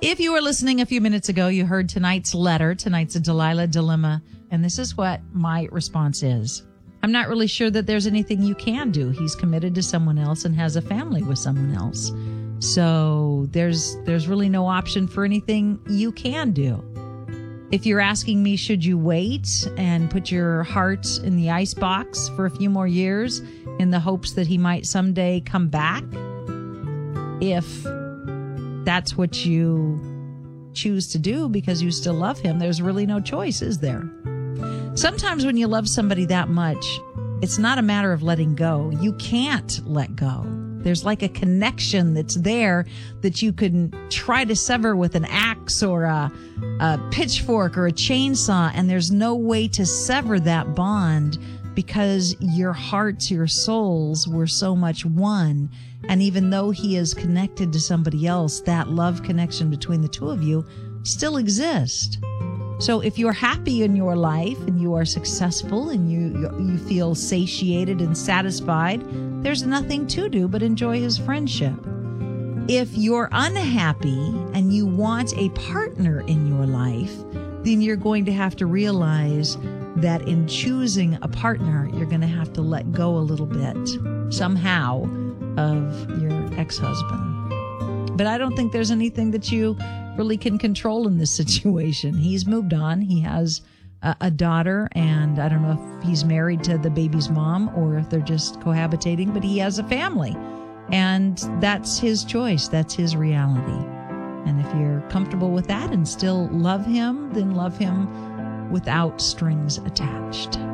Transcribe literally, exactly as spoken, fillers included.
If you were listening a few minutes ago, you heard tonight's letter. Tonight's a Delilah dilemma. And this is what my response is. I'm not really sure that there's anything you can do. He's committed to someone else and has a family with someone else. So there's there's really no option for anything you can do. If you're asking me, should you wait and put your heart in the icebox for a few more years in the hopes that he might someday come back? If that's what you choose to do because you still love him, there's really no choice, is there? Sometimes when you love somebody that much, it's not a matter of letting go. You can't let go. There's like a connection that's there that you can try to sever with an axe or a, a pitchfork or a chainsaw, and there's no way to sever that bond because your hearts, your souls were so much one. And even though he is connected to somebody else, that love connection between the two of you still exists. So if you're happy in your life and you are successful and you you feel satiated and satisfied, there's nothing to do but enjoy his friendship. If you're unhappy and you want a partner in your life, then you're going to have to realize that in choosing a partner, you're going to have to let go a little bit somehow of your ex-husband. But I don't think there's anything that you really can control in this situation. He's moved on. He has a, a daughter, and I don't know if he's married to the baby's mom or if they're just cohabitating, but he has a family. And that's his choice. That's his reality. And if you're comfortable with that and still love him, then love him without strings attached.